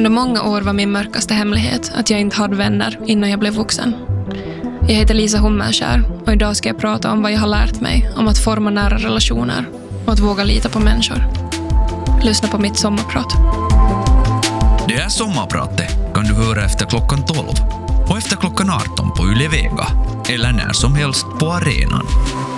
Under många år var min mörkaste hemlighet att jag inte hade vänner innan jag blev vuxen. Jag heter Lisa Hummelskär och idag ska jag prata om vad jag har lärt mig om att forma nära relationer och att våga lita på människor. Lyssna på mitt sommarprat. Det här sommarpratet kan du höra efter klockan 12 och efter klockan 18 på Yle Vega eller när som helst på arenan.